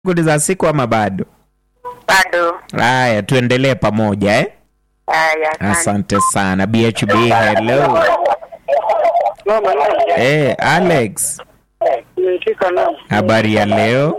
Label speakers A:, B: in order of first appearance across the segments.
A: Shughuli za siku ama bado?
B: Bado.
A: Haya, tuendelee pamoja eh?
B: Haya,
A: Asante sana. BHB, hello. Alex. Habari ya leo?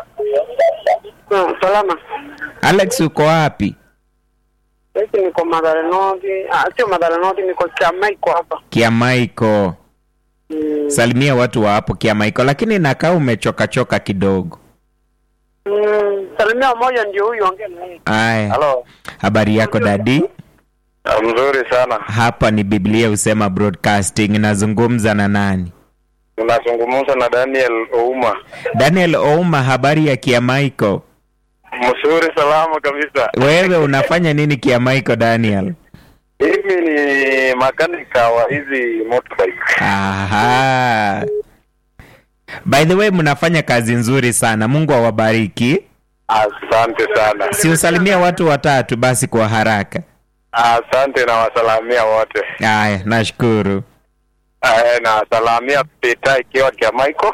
B: Salama.
A: Alex, uko wapi?
B: Sisi niko Mathare North. Sio Mathare North, niko Kiamaiko hapa.
A: Kiamaiko. Salimia watu wa hapo Kiamaiko, lakini nakaa umechoka kidogo.
B: Salimia moja ndio huyu, ongea na yeye.
A: Haya.
C: Hello.
A: Habari yako dadi?
C: Mzuri sana.
A: Hapa ni Biblia Husema Broadcasting. Nazungumza na nani?
C: Unazungumza na Daniel Ouma.
A: Daniel Ouma, habari ya Kiamaiko?
C: Mzuri, salama kabisa.
A: Wewe unafanya nini Kiamaiko Daniel?
C: Hivi ni makanika wa hizi motorbike.
A: Aha. By the way, mnafanya kazi nzuri sana. Mungu awabariki.
C: Asante sana.
A: Si usalimia watu watatu basi kwa haraka.
C: Asante na wasalamia wote.
A: Haya, nashukuru.
C: Na wasalamia Peter ikiwa Kiamaiko.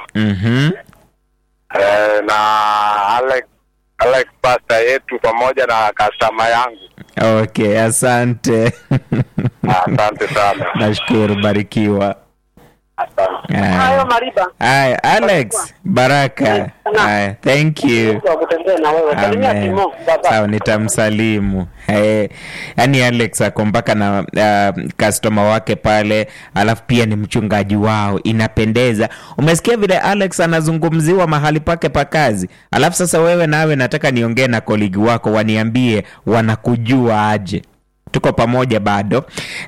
C: Na Alex pasta yetu pamoja na customer yangu.
A: Okay, asante.
C: Asante sana.
A: Nashukuru, barikiwa.
C: Asante.
B: Hayo Mariba.
A: Haya, Alex, baraka. Haya, thank you.
B: Kutembea na wewe. Salimia
A: Amen.
B: Timo, baba.
A: Sawa, nitamsalimu. Yaani Alex ako mpaka na customer wake pale, alafu pia ni mchungaji wao. Inapendeza. Umesikia vile Alex anazungumziwa mahali pake pa kazi? Alafu sasa wewe nawe nataka niongee na colleague wako waniambie wanakujua aje. Tuko pamoja bado.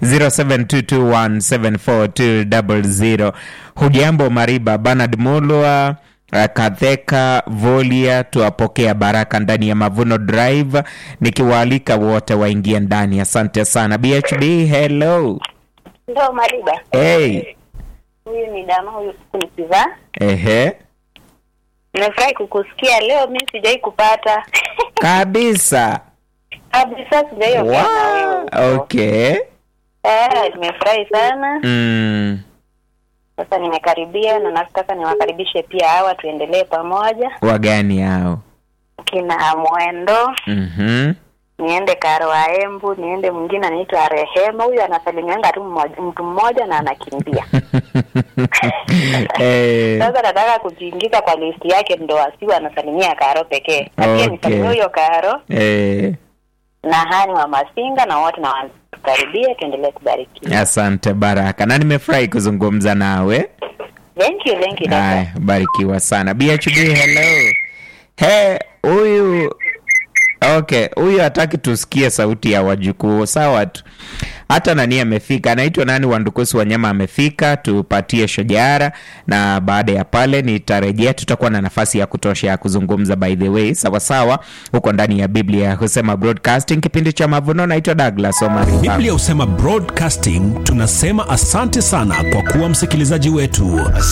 A: 0722174200. Hujambo Mariba? Bernard Mulwa, Katheka Volia, tuwapokea baraka ndani ya Mavuno Drive, nikiwaalika wote waingie ndani. Asante sana. BHB, hello.
D: Ndio Mariba.
A: Hey.
D: Huyu ni dama, huyu kunipiva.
A: Ehe.
D: Nimefurahi kukusikia leo, mimi sijai kupata.
A: Kabisa.
D: Kabisa sijai ongea na wewe.
A: Okay.
D: Nimefurahi sana. Sasa nimekaribia na nataka niwakaribishe pia hawa tuendelee pamoja.
A: Wagani hao?
D: Kina Mwendo. Niende Karo wa Embu, niende mwingine anaitwa Rehema, huyu anasalimianga tu mtu mmoja na anakimbia. Sasa nataka kujiingiza kwa list yake ndo asiwe anasalimia Karo pekee. Pia nisalimie huyo Karo. Na Hani wa Masinga na wote na watukaribie, tuendelee kubariki.
A: Asante, baraka. Na nimefurahi kuzungumza nawe.
D: Thank you.
A: Haya, barikiwa sana. BHB, hello. Huyu okay, huyu hataki tusikie sauti ya wajukuu. Sawa tu. Hata nani amefika? Anaitwa nani? Wandukusi Wanyama amefika, tupatie shojara na baada ya pale nitarejea, tutakuwa na nafasi ya kutosha ya kuzungumza. By the way, sawa huko ndani ya Biblia Husema Broadcasting, kipindi cha Mavuno. Naitwa Douglas Omari.
E: Biblia Husema Broadcasting, tunasema asante sana kwa kuwa msikilizaji wetu.